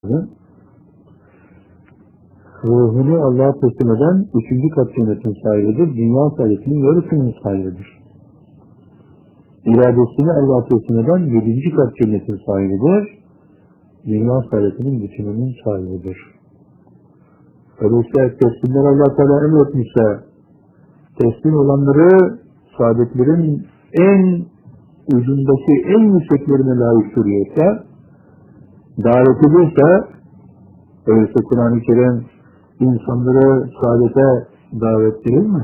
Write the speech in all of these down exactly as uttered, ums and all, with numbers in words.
Ruhunu Allah'a teslim eden üçüncü kat cennetin sahibidir. Dünya saadetinin yarısının sahibidir. İradesini Allah'a teslim eden yedinci kat cennetin sahibidir. Dünya saadetinin bütününün sahibidir. Öyleyse teslimler Allah Teala emretmişse, teslim olanları saadetlerin en ucundaki en yükseklerine layık duruyorsa, davet edilse, öyleyse Kur'an-ı Kerim insanları saadete davet edilir mi?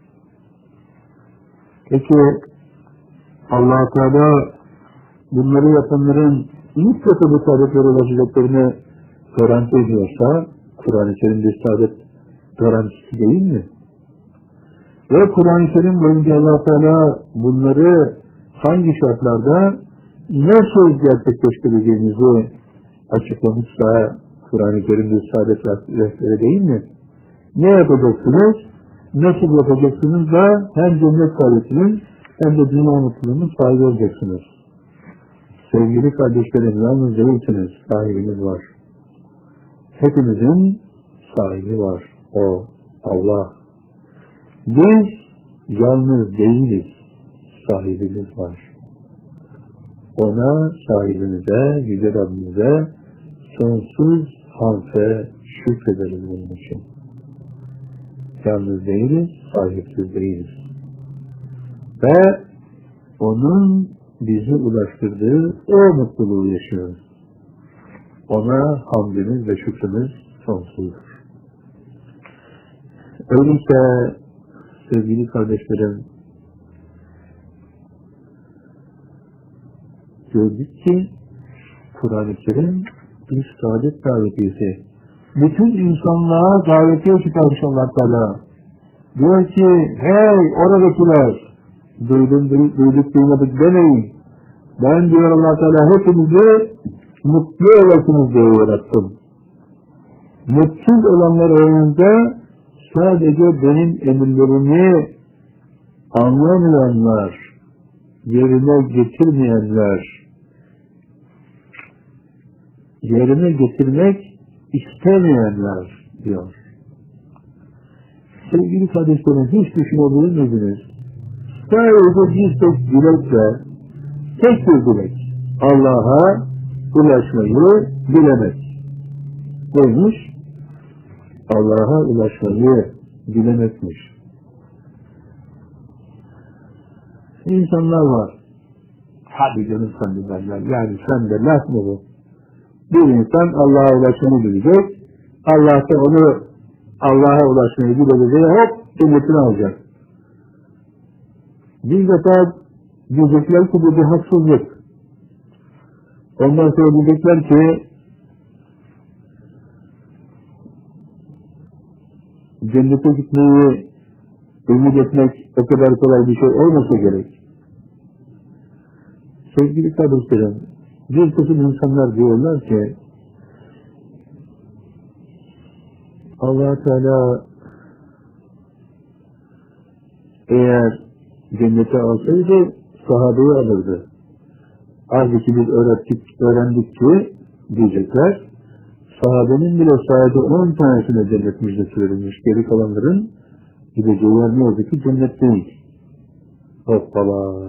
Peki Allah-u Teala bunları yapanların mutlaka bu saadetlere ulaşacaklarını garanti ediyorsa, Kur'an-ı Kerim bir saadet garantisi değil mi? Ve Kur'an-ı Kerim boyunca Allah-u Teala bunları hangi şartlarda nasıl gerçekleştireceğinizi açıklamışsa, Kur'an-ı Kerim bir saadet rehberi değil mi? Ne yapacaksınız? Nasıl yapacaksınız da hem cennet saadetinin hem de dünya mutluluğunun sahibi olacaksınız. Sevgili kardeşlerim, yalnız değilsiniz, sahibiniz var. Hepimizin sahibi var. O Allah. Biz yalnız değiliz, sahibimiz var. Ona, sahibimize, Yüce Rabbimize sonsuz hamd ve şükrederiz bunun için. Yalnız değiliz, sahipsiz değiliz. Ve onun bizi ulaştırdığı o mutluluğu yaşıyoruz. Ona hamdimiz ve şükrümüz sonsuzdur. Öyleyse sevgili kardeşlerim, gördük ki Kur'an-ı Kerim bir saadet davetiyesi. Bütün insanlığa davetiye çıkarmış Allah Teala. Diyor ki, hey oradakiler, duydum, duyduk, duymadık demeyin. Ben diyor Allah Teala hepinizi mutlu olasınız diye yarattım. Mutsuz olanlar önünde sadece benim emirlerimi anlamayanlar, yerine getirmeyenler, yerine getirmek istemeyenler diyor. Sevgili kardeşlerim, hiç düşünebilir miydiniz? Sadece bir tek dilekle, tek bir dilek, Allah'a ulaşmayı dilemek. Neymiş? Allah'a ulaşmayı dilemekmiş. İnsanlar var. Hadi canım sen de derler. Yani sen de laf mı bu? Bir insan Allah'a ulaşmayı bilecek. Allah da onu Allah'a ulaşmayı bileceği hop cennetini alacak. Bir defa diyecekler ki bu bir haksızlık. Ondan sonra diyecekler ki cennete gitmeyi ümit etmek o kadar kolay bir şey olmasa gerek. Sevgili kardeşlerim, bir kısım insanlar diyorlar ki Allah Teala eğer cennete alsaydı sahabeyi alırdı. Halbuki biz öğrettik, öğrendik ki diyecekler, sahabenin bile sadece on tanesine cennet müjdesi verilmiş. Geri kalanların gideceği yer ne oldu ki cennet değil. Hoppala.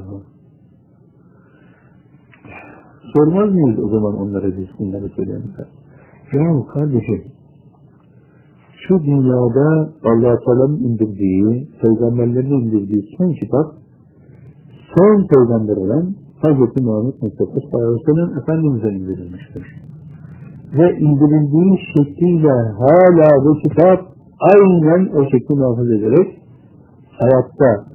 Sormaz mıyız o zaman onlara biz bunları söyleyenler? Ya kardeşim, şu dünyada Allah-u Teala'nın indirdiği, peygamberlerin indirdiği son kitap, son peygamber olan Hz. Muhammed Mustafa sallallahu aleyhi ve sellem Efendimiz'e indirilmiştir. Ve indirildiği şekliyle hala bu kitap aynen o şekli muhafaza ederek hayatta.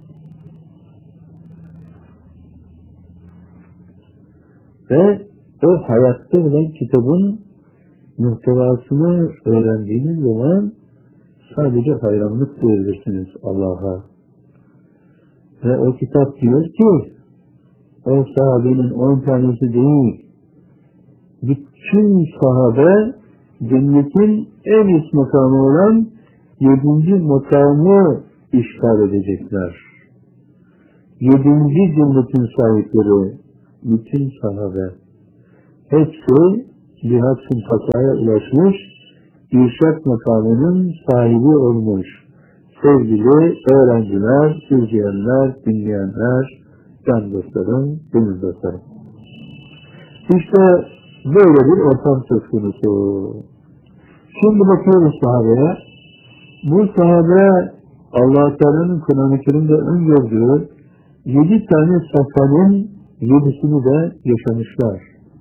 Ve o hayatta olan kitabın muhtevasını öğrendiğiniz zaman sadece hayranlık duyabilirsiniz Allah'a. Ve o kitap diyor ki o sahabenin on tanesi değil, bütün sahabe cennetin en üst makamı olan yedinci makamı işgal edecekler. Yedinci cennetin sahipleri bütün sahabe. Hepsi bihatsın takvaya ulaşmış, irşad makamının sahibi olmuş sevgili öğrenciler, izleyenler, dinleyenler, can dostlarım, gönül dostlarım. İşte böyle bir ortam söz konusu. Şimdi bakıyoruz sahabeye. Bu sahabe Allah-u Teala'nın Kur'an-ı Kerim'de öngördüğü yedi tane safhanın yedisini de yaşamışlar.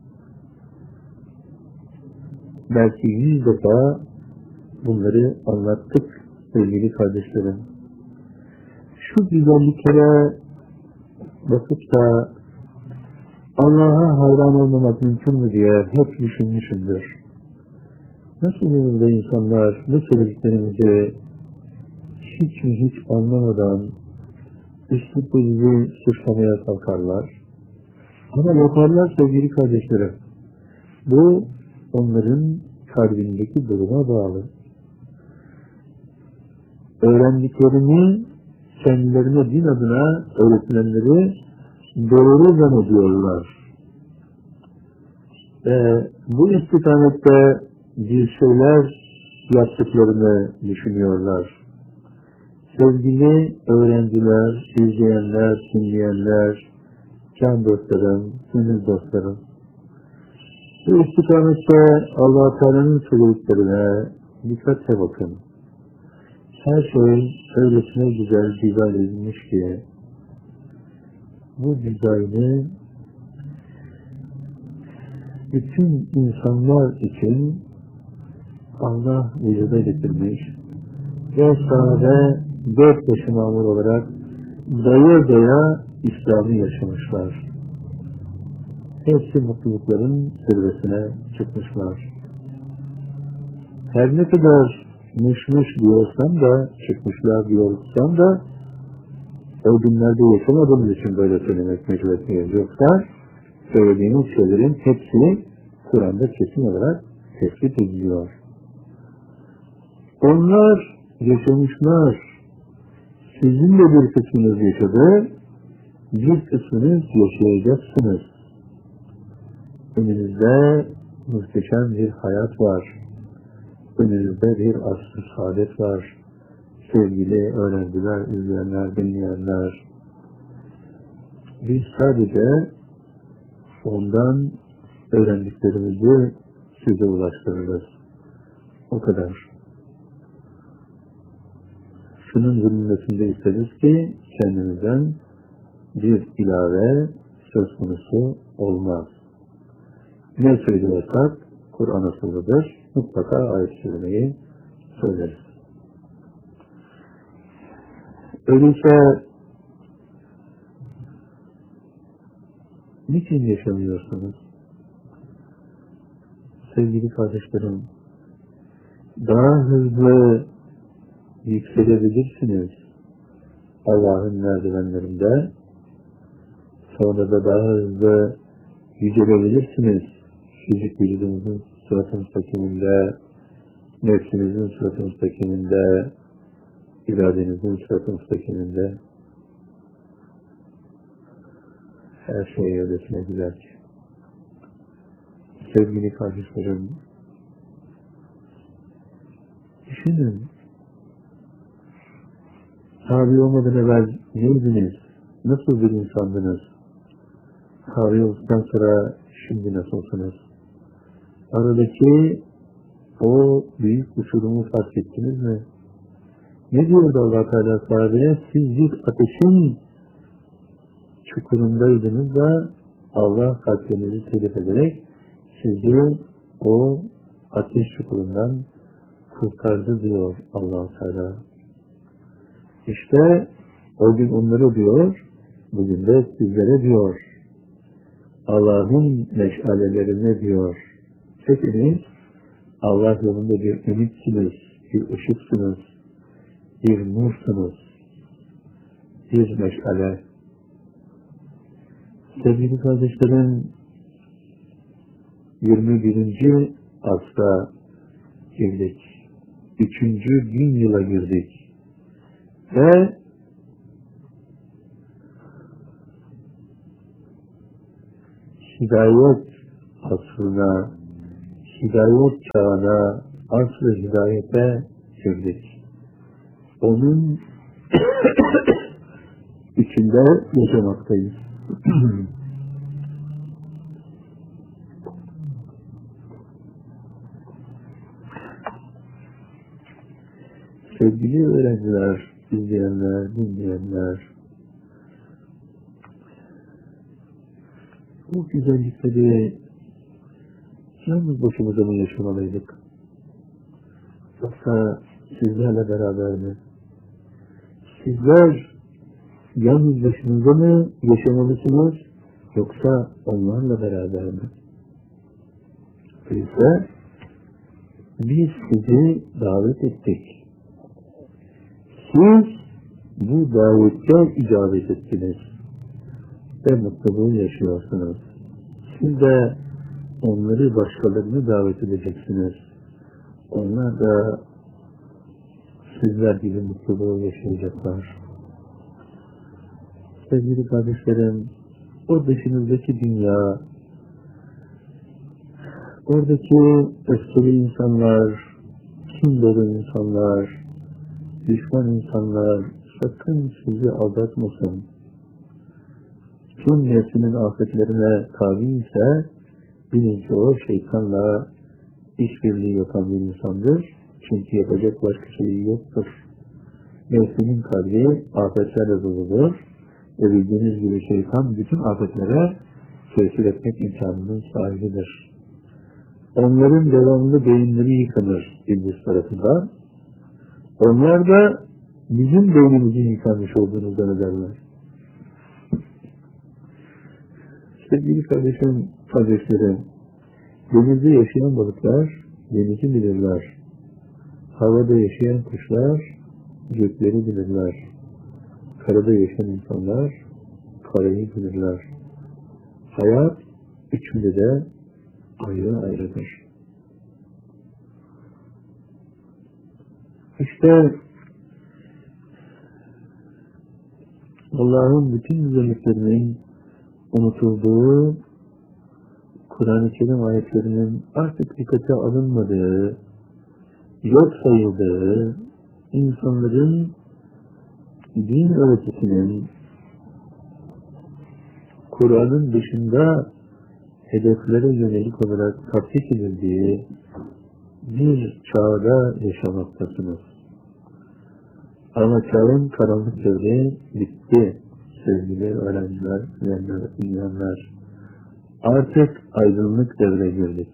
Belki yüz defa bunları anlattık sevgili kardeşlerim. Şu güzelliklere bakıp da Allah'a hayran olmamak mümkün mü diye hep düşünmüşümdür. Nasıl olur da insanlar bu söylediklerimizi hiç mi hiç anlamadan üstlükle bizi suçlamaya kalkarlar. Ama yaparlar sevgili kardeşlerim. Bu onların kalbindeki duruma bağlı. Öğrendiklerini kendilerine din adına öğretilenleri doğru zannediyorlar. Ve bu istikamette bir şeyler yaptıklarını düşünüyorlar. Sevgili öğrenciler, izleyenler, dinleyenler, can dostlarım, gönül dostlarım, bu istikamette Allah-u Teala'nın söylediklerine dikkatle bakın. Her şey öylesine güzel dizayn edilmiş ki, bu dizaynı bütün insanlar için Allah vücuda getirmiş ve sahabe dört başı mamur olarak doya doya İslam'ı yaşamışlar. Hepsi mutlulukların zirvesine çıkmışlar. Her ne kadar mışmış diyorsam da, çıkmışlar diyorsam da o günlerde yaşamadığımız için böyle söylemek mecburiyetindeyiz. Yoksa söylediğimiz şeylerin hepsi Kur'an'da kesin olarak tespit ediliyor. Onlar yaşamışlar. Sizin de bir kısmınız yaşadı, bir kısmınız yaşayacaksınız. Önünüzde muhteşem bir hayat var. Önünüzde bir asr-ı saadet var. Sevgili öğrenciler, izleyenler, dinleyenler. Biz sadece ondan öğrendiklerimizi size ulaştırırız. O kadar. Şunun zümrütünde isteriz ki kendimizden bir ilave söz konusu olmaz. Ne söylüyorsak Kur'an asılıdır. Mutlaka ayet söylemeyi söyleriz. Öyleyse niçin yaşamıyorsunuz? Sevgili kardeşlerim, daha hızlı yükselebilirsiniz Allah'ın merdivenlerinde, sonra da daha hızlı yücelebilirsiniz fizik vücudunuzun sırat-ı müstakiminde, nefsinizin sırat-ı müstakiminde, iradenizin sırat-ı müstakiminde. Her şey öylesine güzel ki. Sevgili kardeşlerim, düşünün, tabi olmadan evvel neydiniz? Nasıl bir insandınız? Tabi olduktan sonra şimdi nasılsınız? Aradaki o büyük uçurumu fark ettiniz mi? Ne diyordu Allah Teala sahabeye? Siz bir ateşin çukurundaydınız da Allah kalplerinizi telif ederek sizi o ateş çukurundan kurtardı diyor Allah Teala. İşte o gün onları diyor, bugün de sizlere diyor. Allah'ın meşalelerine diyor. Hepiniz Allah yolunda bir ümitsiniz, bir ışıksınız, bir nursunuz, bir meşale. Sevgili kardeşlerim, yirmi birinci asra girdik. Üçüncü bin yıla girdik. Ve hidayet asrına hidayet çağına, asr-ı hidayete girdik. Onun içinde yaşamaktayız. Sevgili öğrenciler, izleyenler, dinleyenler, bu güzellikleri yalnız başımıza mı yaşamalıydık? Yoksa sizlerle beraber mi? Sizler yalnız başınıza mı yaşamalısınız? Yoksa onlarla beraber mi? Öyleyse biz sizi davet ettik. Siz bu davette icabet ettiniz ve mutluluğu yaşıyorsunuz. Siz de onları, başkalarını davet edeceksiniz. Onlar da sizler gibi mutluluğu yaşayacaklar. Sevgili kardeşlerim, o dışınızdaki dünya, oradaki öfkeli insanlar, kin dolu insanlar, düşman insanlar sakın sizi aldatmasın. Kim nefsinin afetlerine tabi ise bilin ki o şeytanla işbirliği yapan bir insandır. Çünkü yapacak başka şey yoktur. Nefsinin kalbi afetlerle doludur ve bildiğiniz gibi şeytan bütün afetlere tesir etmek imkanının sahibidir. Onların devamlı beyinleri yıkanır iblis tarafından. Onlar da bizim beynimizin yıkanmış olduğunu zannederler. Sevgili kardeşim, kardeşlerim, denizde yaşayan balıklar denizi bilirler. Havada yaşayan kuşlar gökleri bilirler. Karada yaşayan insanlar karayı bilirler. Hayat üçünde de ayrı ayrıdır. İşte Allah'ın bütün nimetlerinin unutulduğu, Kur'an-ı Kerim ayetlerinin artık dikkate alınmadığı, yok sayıldığı, insanların din öğretisinin Kur'an'ın dışında hedeflere yönelik olarak tatbik edildiği bir çağda yaşamaktasınız. Ama çağın karanlık devri bitti sevgili öğrenciler, dinleyenler. Artık aydınlık devre girdik.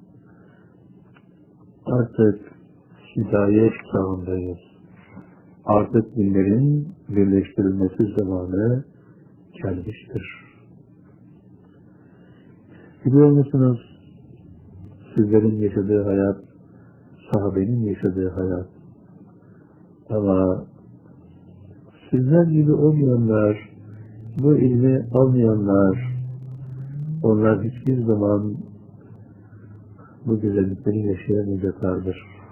Artık hidayet çağındayız. Artık dinlerin birleştirilmesi zamanı gelmiştir. Biliyor musunuz? Sizlerin yaşadığı hayat, sahabenin yaşadığı hayat. Ama sizler gibi olmayanlar, bu ilmi almayanlar, onlar hiçbir zaman bu güzellikleri yaşayamayacaklardır.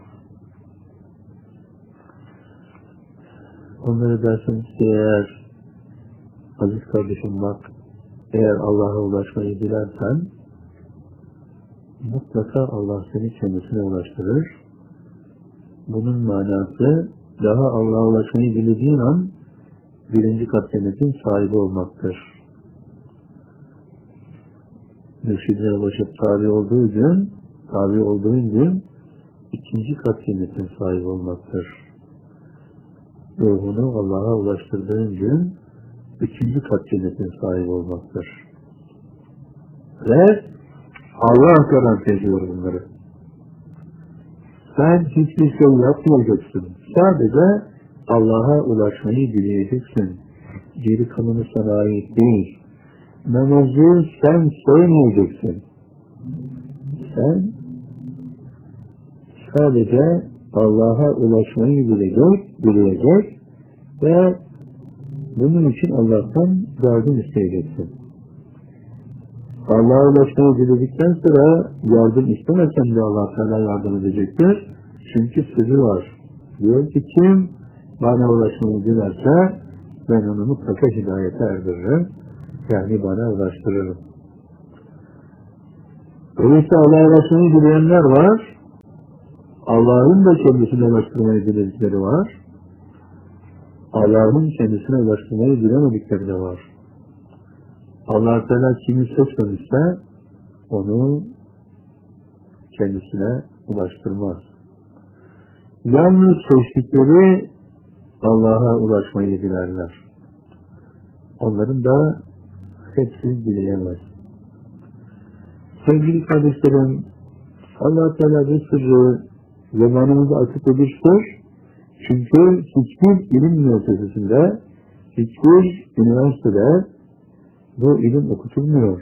Onlara derseniz ki eğer, aziz kardeşim bak, eğer Allah'a ulaşmayı dilersen, mutlaka Allah seni kendisine ulaştırır. Bunun manası, daha Allah'a ulaşmayı dilediğin an, birinci kat cennetin sahibi olmaktır. Mürşidine ulaşıp tabi olduğu gün, tabi olduğun gün, ikinci kat cennetin sahibi olmaktır. Ruhunu Allah'a ulaştırdığın gün, üçüncü kat cennetin sahibi olmaktır. Ve Allah garanti ediyor bunları. Sen hiçbir şey yapmayacaksın. Sadece Allah'a ulaşmayı dileyeceksin. Geri kalanı sana ait değil. Namazı sen söyleyeceksin. Sen sadece Allah'a ulaşmayı bilecek, dileyecek ve bunun için Allah'tan yardım isteyeceksin. Allah'a ulaşmayı diledikten sonra yardım istemesen de Allah sana yardım edecektir. Çünkü sözü var. Diyor ki kim bana ulaşmayı dilerse ben onu mutlaka hidayete erdiririm. Yani bana ulaştırırım. Dolayısıyla Allah'a ulaşmayı dileyenler var. Allah'ın da kendisine ulaştırmayı diledikleri var. Allah'ın kendisine ulaştırmayı dilemedikleri de var. Allah Teala kimi seçmemişse onu kendisine ulaştırmaz. Yalnız seçtikleri Allah'a ulaşmayı dilerler. Onların da hepsi dileyemez. Sevgili kardeşlerim, Allah Teala bu sırrı zamanımızda açıklamıştır. Çünkü hiçbir ilim müessesesinde, hiçbir üniversitede bu ilim okutulmuyor.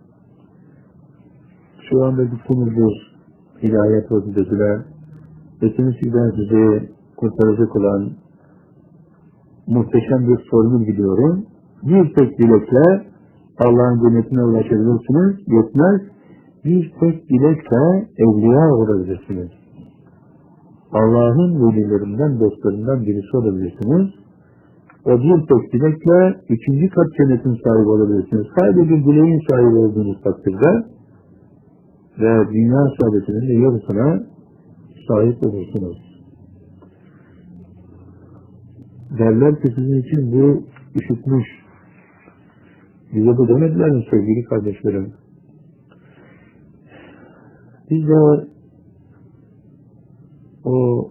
Şu anda gittiğimiz ilahiyat fakültesine etimizden sizi kurtaracak olan muhteşem bir formül biliyorum. Bir tek dilekle Allah'ın cennetine ulaşabilirsiniz. Yetmez. Bir tek dilekle evliya olabilirsiniz. Allah'ın velilerinden, dostlarından birisi olabilirsiniz. O bir tek dilekle üçüncü kat cennetin sahibi olabilirsiniz. Sadece bir dileğin sahibi olduğunuz takdirde ve dünya saadetinin de yarısına sahip olursunuz. Derler ki sizin için bu üşütmüş. Bize bu demediler mi sevgili kardeşlerim? Biz de o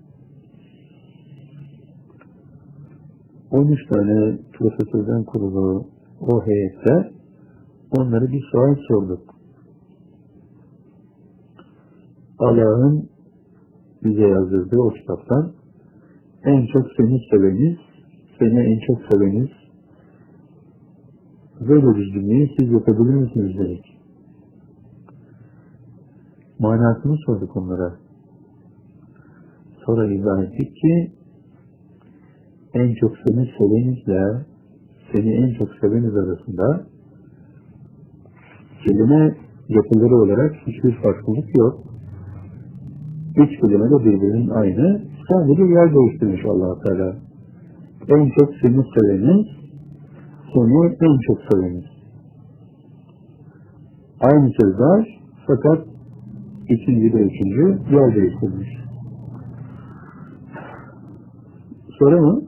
on üç tane profesörden kurulu o heyette onları bir sual sorduk. Allah'ın bize yazdırdığı o kitaptan en çok seni seveniz, seni en çok seveniz, böyle bir cümleyi siz yapabilir misiniz dedik. Manasını sorduk onlara. Sonra izah ettik ki en çok seni sevenizle seni en çok seveniz arasında kelime yapıları olarak hiçbir farklılık yok. Üç kelime de birbirinin aynı. Sadece yer değiştirmiş Allah-u Teala. En çok seni seveniz, seni en çok seveniz. Aynı sözler fakat ikinci de üçüncü yer değiştirmiş. Soru mu?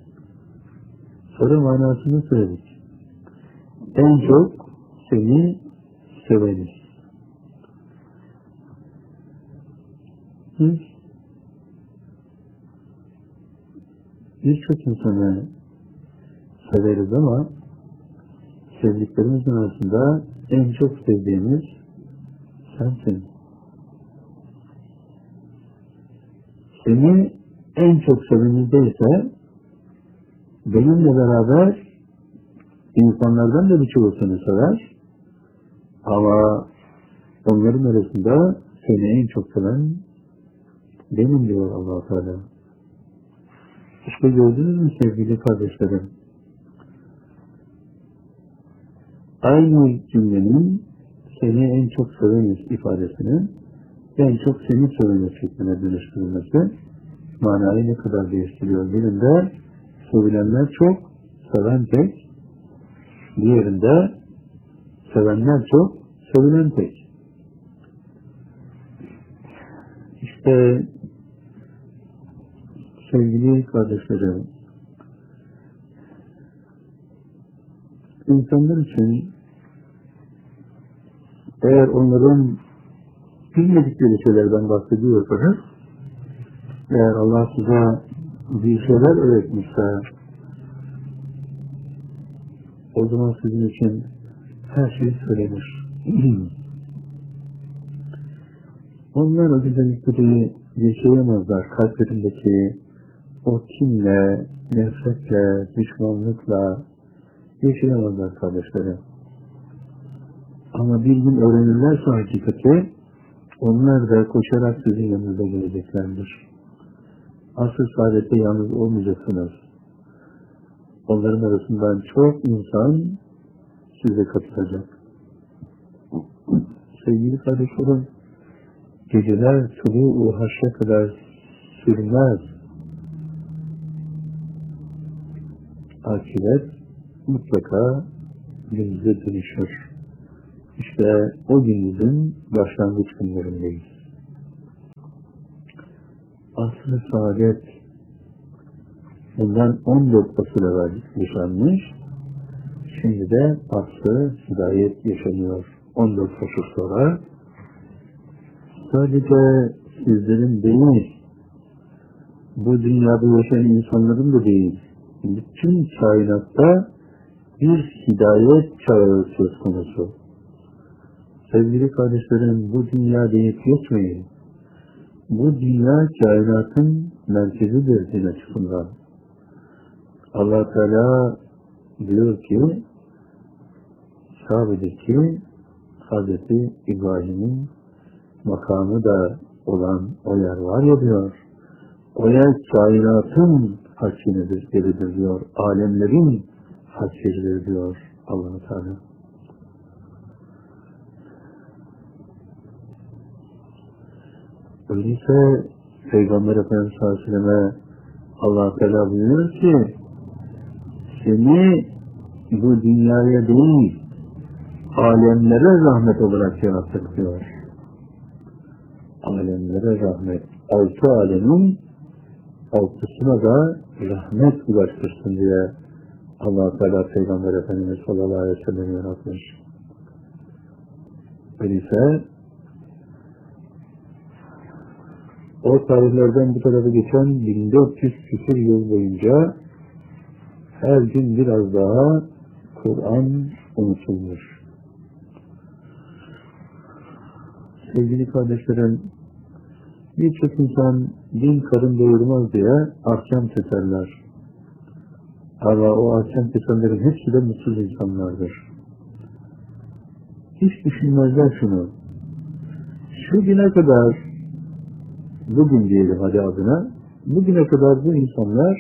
Soru manasını söyledik. En çok seni seveniz. Biz birçok insanı severiz ama sevdiklerimizin arasında en çok sevdiğimiz sensin. Seni en çok sevenizde ise benimle beraber insanlardan da birçoğu seni sever ama onların arasında seni en çok seven benim diyor Allah-u Teala. İşte gördünüz mü sevgili kardeşlerim? Aynı cümlenin seni en çok seveniz ifadesinin en çok seni seveniz şekline dönüştürülmesi manayı ne kadar değiştiriyor? Birinde sevilenler çok, seven tek. Diğerinde sevenler çok, sevilen tek. İşte sevgili kardeşlerim, insanlar için eğer onların bilmedikleri şeylerden bahsediyorsanız, eğer Allah size bir şeyler öğretmişse, o zaman sizin için her şey söylenir. Onlar o güzellikleri yaşayamazlar. Kalplerindeki o kinle, nefretle, düşmanlıkla yaşayamazlar kardeşlerim. Ama bir gün öğrenirlerse hakikati, onlar da koşarak sizin yanınıza geleceklerdir. Asıl saadette yalnız olmayacaksınız. Onların arasından çok insan size katılacak. Sevgili kardeşlerim, geceler tulu-u haşre kadar sürmez. Akibet mutlaka gündüze dönüşür. İşte o günümüzün başlangıç günlerindeyiz. Asr-ı saadet bundan on dört asır evvel yaşanmış, şimdi de asr-ı hidayet yaşanıyor. on dört asır sonra sadece sizlerin değil, bu dünyada yaşayan insanların da değil, bütün kainatta bir hidayet çağı söz konusu. Sevgili kardeşlerim, bu dünya deyip geçmeyin. Bu dünya kainatın merkezidir din açısından. Allah Teala diyor ki, Kabe'deki Hazreti İbrahim'in makamı da olan o yer var ya diyor, o yer kainatın hakkinidir, yeridir diyor, alemlerin hakkıdır diyor Allah Teala. Öyleyse Peygamber Efendimiz sallallahu aleyhi ve selleme Allah Teala buyuruyor ki, seni bu dünyaya değil, alemlere rahmet olarak yarattık diyor. Alemlere rahmet. Altı alemin altısına da rahmet ulaştırsın diye Allah Teala Peygamber Efendimiz sallallahu aleyhi ve sellem yaratmış. Öyleyse o tarihlerden bu tarafa geçen bin dört yüz küsur yıl boyunca her gün biraz daha Kur'an unutulmuş. Sevgili kardeşlerim, birçok insan din karın doyurmaz diye ahkam keserler. Ama o ahkam kesenlerin hepsi de mutsuz insanlardır. Hiç düşünmezler şunu. Şu güne kadar, bugün diyelim hadi adına, bugüne kadar bu insanlar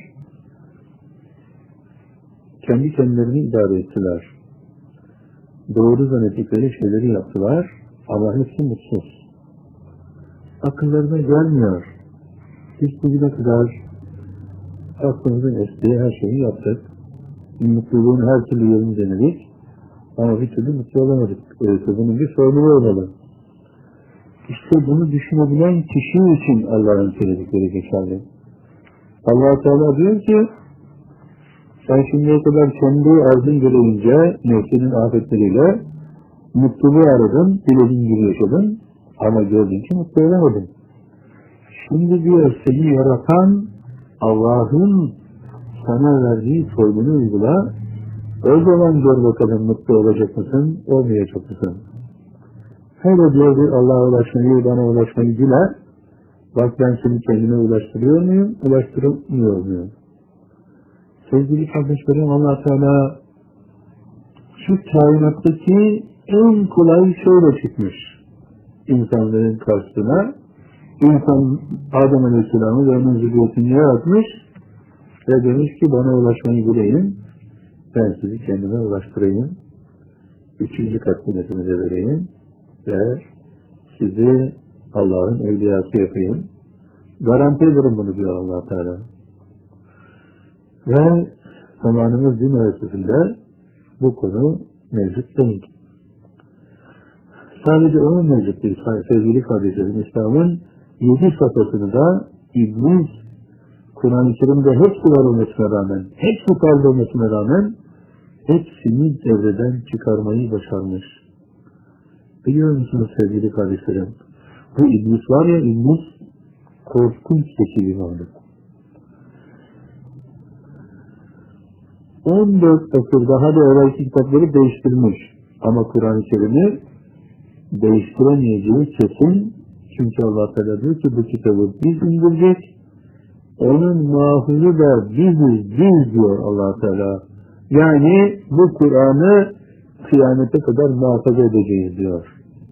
kendi kendilerini idare ettiler. Doğru zannettikleri şeyleri yaptılar ama hepsi mutsuz. Akıllarına gelmiyor. Biz bugüne kadar aklımızın estiği her şeyi yaptık. Mutluluğun her türlü yolunu denedik ama bir türlü mutlu olamadık. Öyleyse bunun bir sorunu olmalı. İşte bunu düşünebilen kişi için Allah'ın söyledikleri geçerli. Allah Teala diyor ki, sen şimdiye kadar kendi arzun görevince nefsinin afetleriyle mutluluğu aradın, dilediğin gibi yaşadın ama gördün ki mutlu olamadın. Şimdi diyor seni yaratan Allah'ın sana verdiği formunu uygula, o zaman gör bakalım mutlu olacak mısın, olmayacak mısın? Hele diyor bir Allah'a ulaşmayı, bana ulaşmayı dile, bak ben seni kendime ulaştırıyor muyum, ulaştırmıyor muyum? Sevgili kardeşlerim, Allah Teala şu kainattaki en kolay şeyle çıkmış insanların karşısına. İnsan Adem Aleyhisselam'ı ve onun zürriyetini yaratmış ve demiş ki bana ulaşmayı dileyin, ben sizi kendime ulaştırayım, üçüncü kat nimetimize vereyim ve sizi Allah'ın evliyası yapayım. Garanti ederim bunu diyor Allah Teala. Ve zamanımız din ölçüsünde bu konu mevcut değil. Sadece onun mevcut değil. Sevgili kardeşlerim, İslam'ın yedi safhasını da İblis, Kur'an-ı Kerim'de hepsi var olmasına rağmen, hepsi kaldı olmasına rağmen hepsini devreden çıkarmayı başarmış. Biliyor musunuz sevgili kardeşlerim? Bu İblis var ya, İblis korkunç zeki bir varlık. on dört asırda hadi evvelki kitapları değiştirmiş. Ama Kur'an-ı Kerim'i değiştiremeyeceği kesin. Çünkü Allah Teala diyor ki bu kitabı biz indirdik. Onun muhafızı da biziz, biz diyor Allah Teala. Yani bu Kur'an'ı kıyamete kadar muhafaza edeceğiz diyor.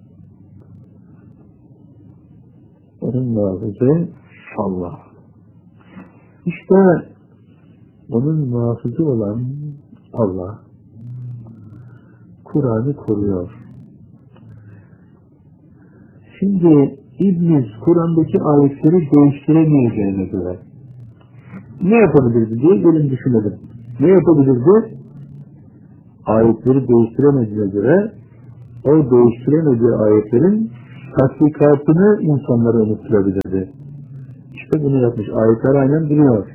Onun muhafızı Allah. İşte onun muhafızı olan Allah Kur'an'ı koruyor. Şimdi İblis Kur'an'daki ayetleri değiştiremeyeceğine göre ne yapabilirdi diye gelin düşünelim. Ne yapabilirdi? Ayetleri değiştiremediğine göre o değiştiremediği ayetlerin tatbikatını insanlara unutturabilirdi. İşte bunu yapmış. Ayetler aynen duruyor.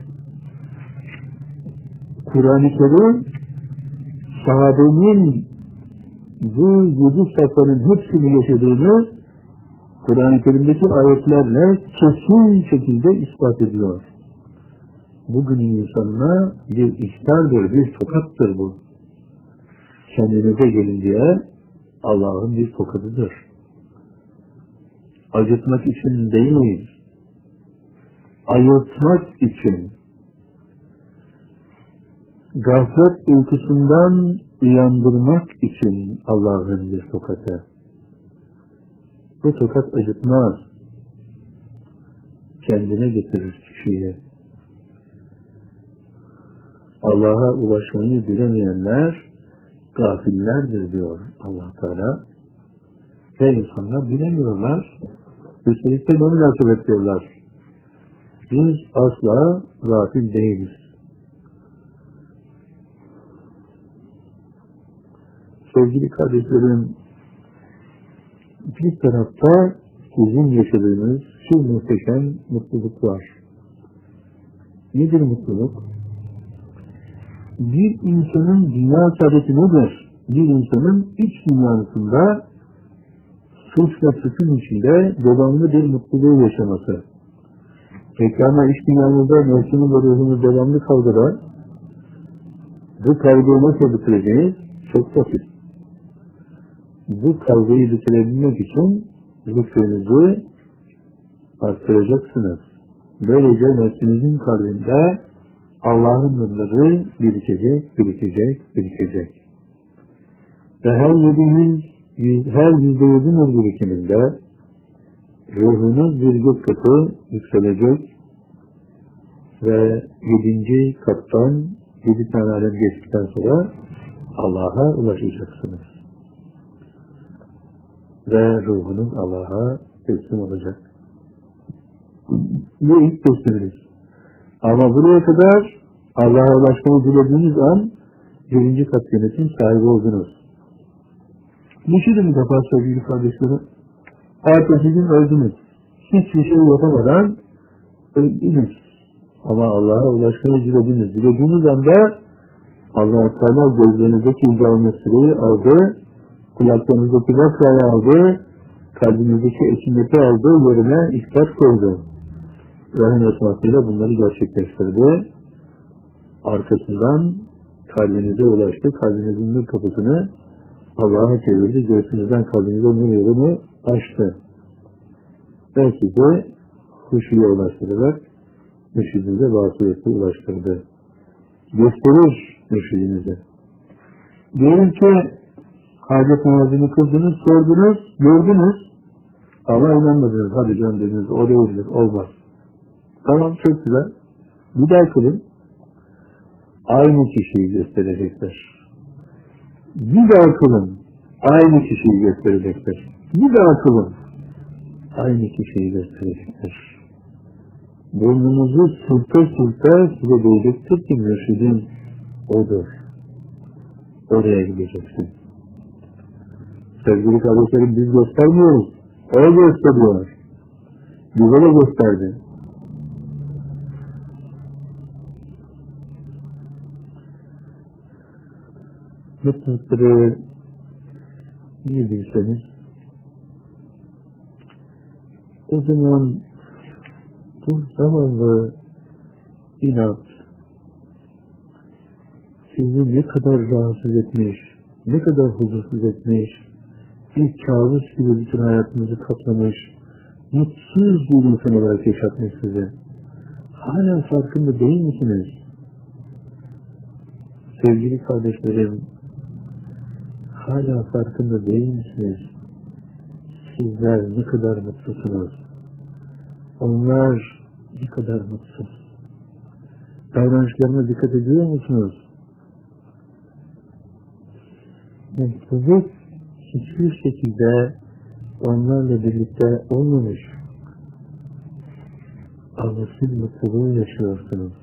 Kur'an-ı Kerim sahabenin bu yedi safhanın hepsini yaşadığını Kur'an-ı Kerim'deki ayetlerle kesin şekilde ispat ediyor. Bugünün insanına bir ihtardır, bir tokattır bu. Kendinize gelin diye Allah'ın bir tokatıdır. Acıtmak için değil, ayırtmak için, gaflet uykusundan uyandırmak için Allah'ın bir tokatı. Bu tokat acıtmaz, kendine getirir kişiyi. Allah'a ulaşmayı bilemeyenler gafillerdir diyor Allah Teala. Ve insanlar bilemiyorlar. Üstelik de ne münasebet diyorlar. Biz asla gafil değiliz. Sevgili kardeşlerim, bir tarafta sizin yaşadığınız şu muhteşem mutluluk var. Nedir mutluluk? Bir insanın dünya saadeti nedir? Bir insanın iç dünyasında suç ve suçun içinde devamlı bir mutluluğu yaşaması. Peki ama iç dünyamızda nefsinin ve ruhumuz devamlı kavgada. Bu kavgayı nasıl bitireceğiz? Çok basit. Bu kavgayı bitirebilmek için zikrinizı arttıracaksınız. Böylece nefsinizin kalbinde Allah'ın nurları birikecek, birikecek, birikecek. Ve her yediğiniz, her yüzde yedi nur birikiminde ruhunuz bir gök katı yükselecek ve yedinci kattan yedi tane alem geçtikten sonra Allah'a ulaşacaksınız. Ve ruhunuz Allah'a teslim olacak. Bu ilk tesliminiz. Ama buraya kadar Allah'a ulaşmayı dilediğiniz an birinci kat yönetim sahibi oldunuz. Düşünün bir defa sevgili kardeşlerim. Ertesi gün öldünüz. Hiçbir şey yapamadan öldünüz. Ama Allah'a ulaşmayı dilediniz. Dilediğiniz anda Allah-u Teala gözlerinizdeki ilgilenmesini aldı, kulaklarınızdaki vakrayı aldı, kalbinizdeki esinleti aldı, yerine ihtar koydu. Rahim esmasıyla bunları gerçekleştirdi. Arkasından kalbinize ulaştı, kalbinizin nur kapısını Allah'a çevirdi, göğsünüzden kalbinize nur yolunu açtı. Ve size huşuya ulaştırarak mürşidinize vasiyeti ulaştırdı. Gösterir mürşidinize. Diyelim ki hacet namazını kıldınız, sordunuz, gördünüz ama inanmadınız. Hadi canım dediniz, o değildir, olmaz. Tamam, çok güzel. Bir daha kılın. Aynı kişiyi gösterecekler. Bir daha kılın. Aynı kişiyi gösterecekler. Bir daha kılın. Aynı kişiyi gösterecekler. Burnunuzu sürte sürte size diyecektir ki mürşidin odur. Oraya gideceksin. Sevgili kardeşlerim, biz göstermiyoruz. O gösteriyor. Bize de gösterdi. Mutlulukları iyi bilseniz o zaman bu zamanlı inat sizi ne kadar rahatsız etmiş, ne kadar huzursuz etmiş, bir kabus gibi bütün hayatınızı kaplamış, mutsuz bir insan olarak yaşatmış sizi. Hala farkında değil misiniz? Sevgili kardeşlerim, hala farkında değil misiniz? Sizler ne kadar mutlusunuz? Onlar ne kadar mutsuz? Davranışlarına dikkat ediyor musunuz? Mutluluk hiçbir şekilde onlarla birlikte olmamış. Ama siz mutluluğu yaşıyorsunuz.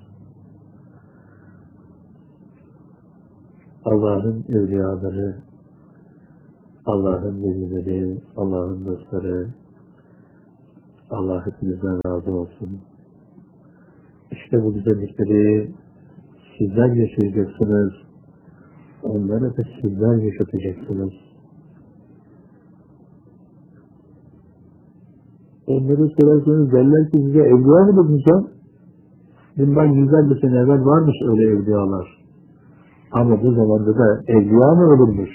Allah'ın evliyaları, Allah'ın velileri, Allah'ın dostları, Allah hepinizden razı olsun. İşte bu güzellikleri sizler yaşayacaksınız, onları da sizler yaşatacaksınız. Onları sorarsanız derler ki size evliya mı dedin sen? Bundan yüzlerce sene evvel varmış öyle evliyalar. Ama bu zamanda da evliya mı olurmuş?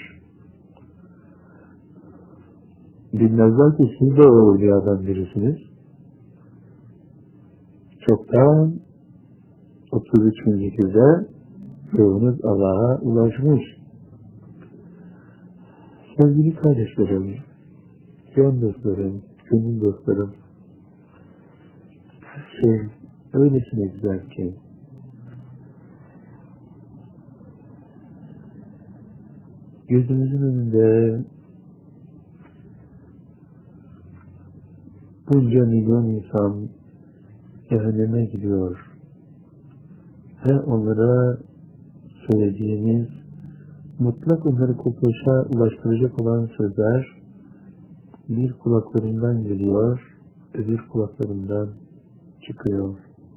Bilmezler ki siz de o evliyadan birisiniz. Çoktan otuz üç bin zikirde ruhunuz Allah'a ulaşmış. Sevgili kardeşlerim, can dostlarım, gönül dostlarım, her şey öylesine güzel ki gözümüzün önünde bunca milyon insan cehenneme gidiyor ve onlara söylediğimiz mutlak onları kurtuluşa ulaştıracak olan sözler bir kulaklarından geliyor, öbür kulaklarından çıkıyor.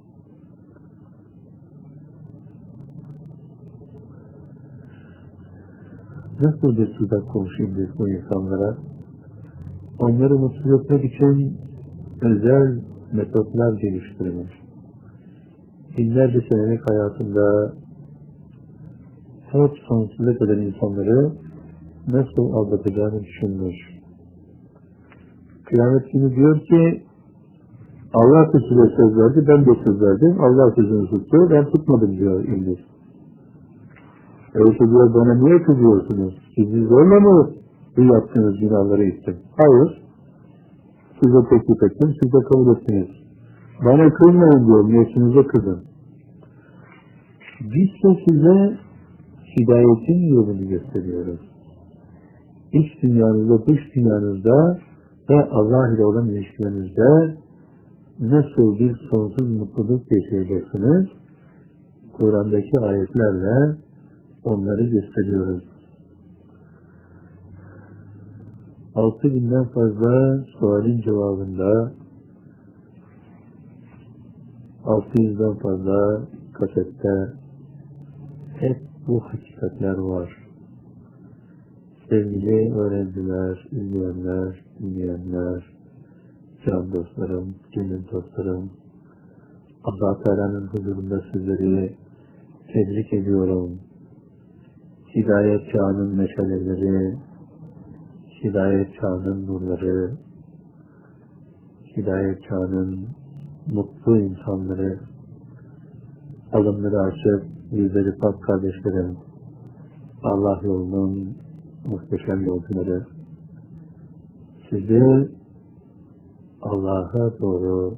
Nasıl bir tuzak konuşayım biz bu insanlara? Onları mutsuz etmek için özel metotlar geliştirmiş. Binlerce senelik hayatında hep sonsuza kadar insanları nasıl aldatacağını düşünmüş. Kıyamet günü diyor ki Allah da size söz verdi, ben de söz verdim. Allah sözünü tuttu, ben tutmadım diyor İblis. Öyleyse diyor bana niye kızıyorsunuz? Sizi zorla mı bu yaptığınız günahları ettim? Hayır. Size teklif ettim, siz de kabul ettiniz. Bana kızmayın diyor, nefsinize kızın. Biz de size hidayetin yolunu gösteriyoruz. İç dünyanızda, dış dünyanızda ve Allah ile olan ilişkilerinizde nasıl bir sonsuz mutluluk yaşayacaksınız? Kur'an'daki ayetlerle onları gösteriyoruz. Altı binden fazla sualin cevabında altı yüzden fazla kasette hep bu hakikatler var. Sevgili öğrenciler, izleyenler, dinleyenler, can dostlarım, gönül dostlarım, Allah Teala'nın huzurunda sizleri tebrik ediyorum. Hidayet çağının meşaleleri, hidayet çağının nurları, hidayet çağının mutlu insanları, alımları açıp yüzleri pak kardeşlerim, Allah yolunun muhteşem yolcuları, sizi Allah'a doğru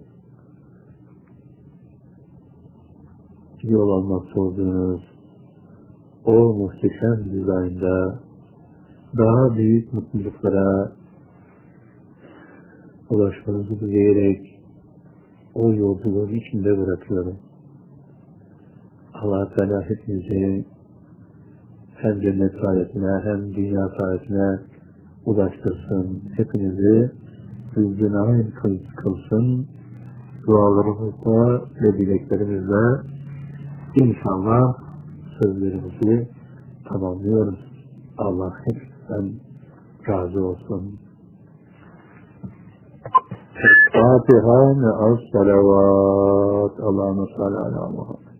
yol almakta olduğunuz o muhteşem dizaynda daha büyük mutluluklara ulaşmanızı dileyerek o yolculuğun içinde bırakıyorum. Allah Teala hepinizi hem cennet saadetine hem dünya saadetine ulaştırsın. Hepinizi rızkına kılsın. Dualarımızla ve dileklerimizle inşallah sözlerimizi tamamlıyoruz. Allah hepsinden razı olsun. Fatiha ve as-salavat. Allahümme salli ala Muhammed.